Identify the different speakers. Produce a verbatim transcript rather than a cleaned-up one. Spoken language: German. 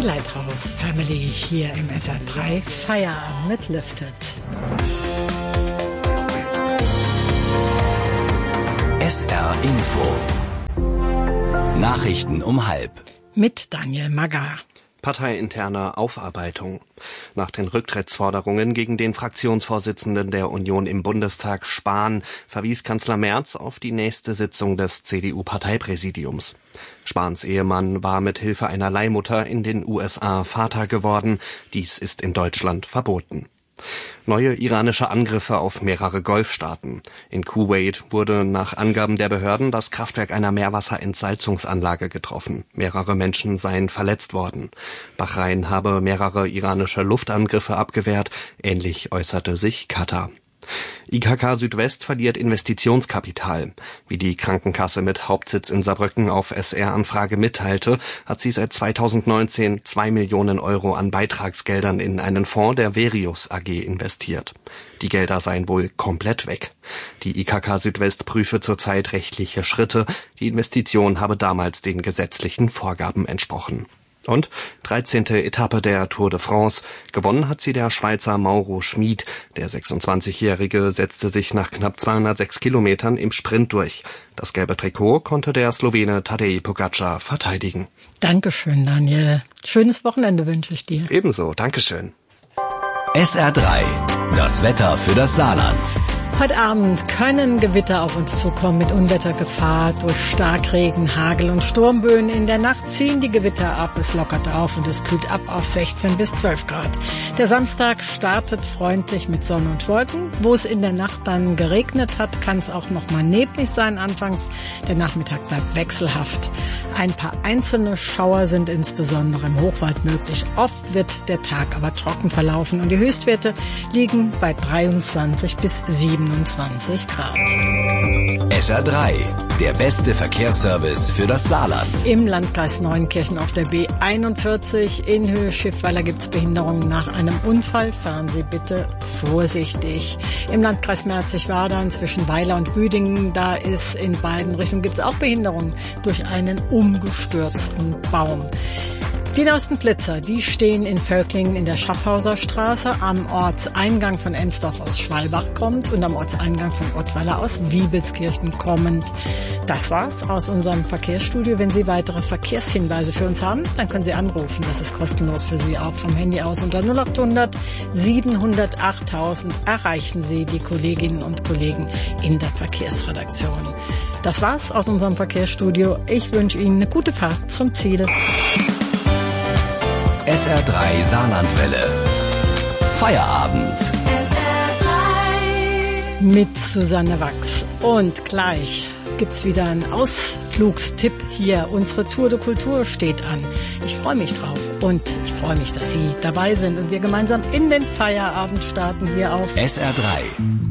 Speaker 1: Die Lighthouse Family hier im S R drei Feierabend mit Lifted.
Speaker 2: S R Info. Nachrichten um halb.
Speaker 1: Mit Daniel Magar.
Speaker 3: Parteiinterne Aufarbeitung. Nach den Rücktrittsforderungen gegen den Fraktionsvorsitzenden der Union im Bundestag, Spahn, verwies Kanzler Merz auf die nächste Sitzung des C D U-Parteipräsidiums. Spahns Ehemann war mit Hilfe einer Leihmutter in den U S A Vater geworden. Dies ist in Deutschland verboten. Neue iranische Angriffe auf mehrere Golfstaaten. In Kuwait wurde nach Angaben der Behörden das Kraftwerk einer Meerwasserentsalzungsanlage getroffen. Mehrere Menschen seien verletzt worden. Bahrain habe mehrere iranische Luftangriffe abgewehrt. Ähnlich äußerte sich Katar. I K K Südwest verliert Investitionskapital. Wie die Krankenkasse mit Hauptsitz in Saarbrücken auf S R-Anfrage mitteilte, hat sie seit zweitausendneunzehn zwei Millionen Euro an Beitragsgeldern in einen Fonds der Verius A G investiert. Die Gelder seien wohl komplett weg. Die I K K Südwest prüfe zurzeit rechtliche Schritte. Die Investition habe damals den gesetzlichen Vorgaben entsprochen. Und dreizehnte Etappe der Tour de France. Gewonnen hat sie der Schweizer Mauro Schmid. Der sechsundzwanzigjährige setzte sich nach knapp zweihundertsechs Kilometern im Sprint durch. Das gelbe Trikot konnte der Slowene Tadej Pogačar verteidigen.
Speaker 1: Dankeschön, Daniel. Schönes Wochenende wünsche ich dir.
Speaker 3: Ebenso, Dankeschön.
Speaker 2: S R drei, das Wetter für das Saarland.
Speaker 1: Heute Abend können Gewitter auf uns zukommen mit Unwettergefahr durch Starkregen, Hagel und Sturmböen. In der Nacht ziehen die Gewitter ab, es lockert auf und es kühlt ab auf sechzehn bis zwölf Grad. Der Samstag startet freundlich mit Sonne und Wolken. Wo es in der Nacht dann geregnet hat, kann es auch noch mal neblig sein anfangs. Der Nachmittag bleibt wechselhaft. Ein paar einzelne Schauer sind insbesondere im Hochwald möglich. Oft wird der Tag aber trocken verlaufen und die Höchstwerte liegen bei dreiundzwanzig bis siebenundzwanzig Grad.
Speaker 2: S R drei, der beste Verkehrsservice für das Saarland.
Speaker 1: Im Landkreis Neunkirchen auf der B einundvierzig in Höhe Schiffweiler gibt es Behinderungen nach einem Unfall. Fahren Sie bitte vorsichtig. Im Landkreis Merzig-Wadern zwischen Weiler und Büdingen, da ist in beiden Richtungen gibt es auch Behinderungen durch einen umgestürzten Baum. Die neuesten Blitzer, die stehen in Völklingen in der Schaffhauser Straße, am Ortseingang von Ensdorf aus Schwalbach kommt und am Ortseingang von Ottweiler aus Wiebelskirchen kommend. Das war's aus unserem Verkehrsstudio. Wenn Sie weitere Verkehrshinweise für uns haben, dann können Sie anrufen. Das ist kostenlos für Sie, auch vom Handy aus. Unter null acht hundert siebenhundert achttausend erreichen Sie die Kolleginnen und Kollegen in der Verkehrsredaktion. Das war's aus unserem Verkehrsstudio. Ich wünsche Ihnen eine gute Fahrt zum Ziel.
Speaker 2: S R drei Saarlandwelle. Feierabend.
Speaker 1: S R drei mit Susanne Wachs. Und gleich gibt's wieder einen Ausflugstipp hier. Unsere Tour de Kultur steht an. Ich freue mich drauf und ich freue mich, dass Sie dabei sind und wir gemeinsam in den Feierabend starten hier auf
Speaker 2: S R drei.